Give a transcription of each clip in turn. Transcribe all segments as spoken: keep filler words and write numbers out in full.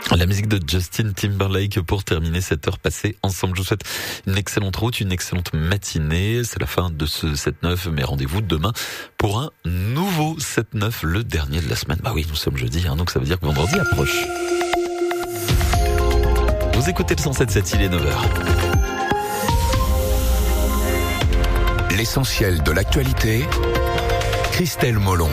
La musique de Justin Timberlake pour terminer cette heure passée ensemble. Je vous souhaite une excellente route, une excellente matinée. C'est la fin de ce sept neuf, mais rendez-vous demain pour un nouveau sept neuf, le dernier de la semaine. Bah oui, nous sommes jeudi, hein, donc ça veut dire que vendredi approche. Vous écoutez le cent sept sept, il est neuf heures. L'essentiel de l'actualité, Christelle Molon.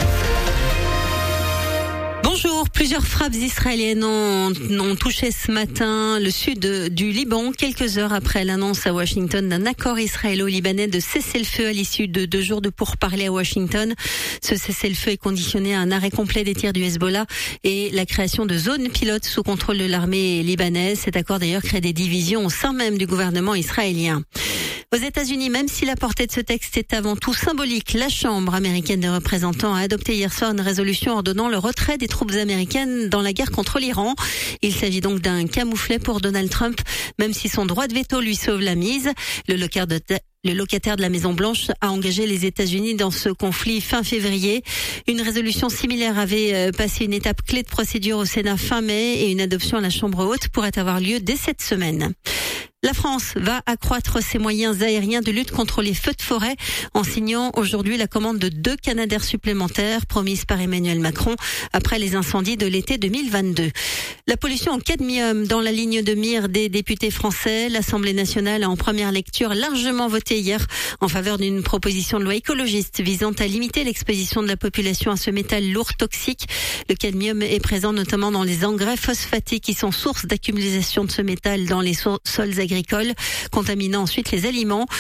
Bonjour, plusieurs frappes israéliennes ont, ont touché ce matin le sud du Liban, quelques heures après l'annonce à Washington d'un accord israélo-libanais de cessez-le-feu à l'issue de deux jours de pourparlers à Washington. Ce cessez-le-feu est conditionné à un arrêt complet des tirs du Hezbollah et la création de zones pilotes sous contrôle de l'armée libanaise. Cet accord d'ailleurs crée des divisions au sein même du gouvernement israélien. Aux États-Unis, même si la portée de ce texte est avant tout symbolique, la Chambre américaine des représentants a adopté hier soir une résolution ordonnant le retrait des troupes américaines dans la guerre contre l'Iran. Il s'agit donc d'un camouflet pour Donald Trump, même si son droit de veto lui sauve la mise. Le locataire de Le locataire de la Maison-Blanche a engagé les États-Unis dans ce conflit fin février. Une résolution similaire avait passé une étape clé de procédure au Sénat fin mai et une adoption à la Chambre haute pourrait avoir lieu dès cette semaine. La France va accroître ses moyens aériens de lutte contre les feux de forêt en signant aujourd'hui la commande de deux Canadair supplémentaires promises par Emmanuel Macron après les incendies de l'été deux mille vingt-deux. La pollution au cadmium dans la ligne de mire des députés français. L'Assemblée nationale a en première lecture largement voté hier en faveur d'une proposition de loi écologiste visant à limiter l'exposition de la population à ce métal lourd toxique. Le cadmium est présent notamment dans les engrais phosphatés qui sont source d'accumulation de ce métal dans les sols agricoles, contaminant ensuite les aliments.